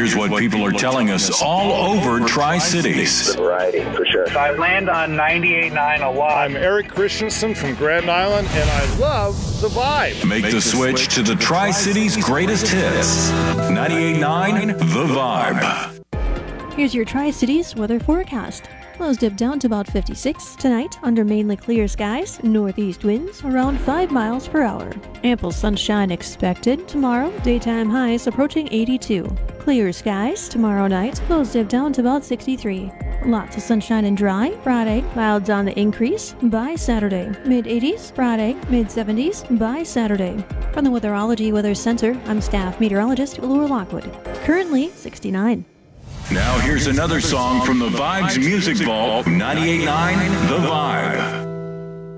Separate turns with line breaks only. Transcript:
here's what people are telling us all over Tri-Cities.
The variety, for sure.
I land on 98.9 a lot.
I'm Eric Christensen from Grand Island, and I love the vibe.
Make the switch to the Tri-Cities greatest hits. 98.9 The Vibe.
Here's your Tri-Cities weather forecast. Lows dip down to about 56. Tonight, under mainly clear skies, northeast winds around 5 miles per hour. Ample sunshine expected. Tomorrow, daytime highs approaching 82. Clear skies. Tomorrow night, lows dip down to about 63. Lots of sunshine and dry. Friday, clouds on the increase by Saturday. Mid-80s. Friday, mid-70s by Saturday. From the Weatherology Weather Center, I'm staff meteorologist Laura Lockwood. Currently 69.
Now here's another song from the Vibes Music Vault, 98.9 The Vibe.